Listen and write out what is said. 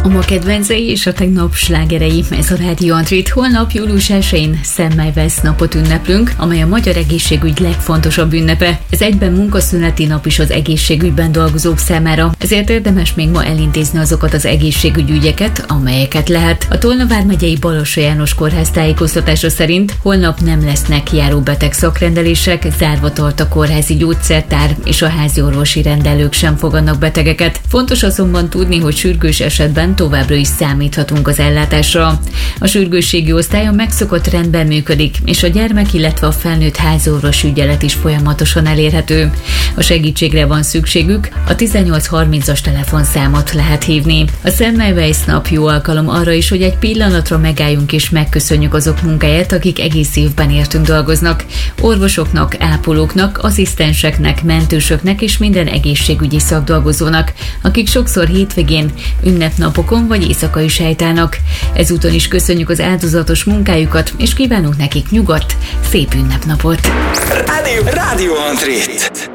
A ma kedvencei és a tegnap slágerei, ez a Rádió Antrit. Holnap július 1-én Semmelweis napot ünneplünk, amely a magyar egészségügy legfontosabb ünnepe. Ez egyben munkaszüneti nap is az egészségügyben dolgozók számára, ezért érdemes még ma elintézni azokat az egészségügyügyeket, amelyeket lehet. A Tolna vármegyei Barossa János Kórház tájékoztatása szerint holnap nem lesznek járóbeteg szakrendelések, zárva tart a kórházi gyógyszertár, és a házi orvosi rendelők sem fogadnak betegeket. Fontos azonban tudni, hogy sürgős esetben továbbra is számíthatunk az ellátásra. A sürgősségi osztály a megszokott rendben működik, és a gyermek, illetve a felnőtt háziorvos ügyelet is folyamatosan elérhető. A segítségre van szükségük, a 1830-as telefonszámot lehet hívni. A Semmelweis nap jó alkalom arra is, hogy egy pillanatra megálljunk és megköszönjük azok munkáját, akik egész évben értünk dolgoznak. Orvosoknak, ápolóknak, asszisztenseknek, mentősöknek és minden egészségügyi szakdolgozónak, akik sokszor hétvégén, ünnepnapokon vagy éjszaka is helytállnak. Ezúton is köszönjük az áldozatos munkájukat, és kívánunk nekik nyugodt, szép ünnepnapot! Rádió Antrit.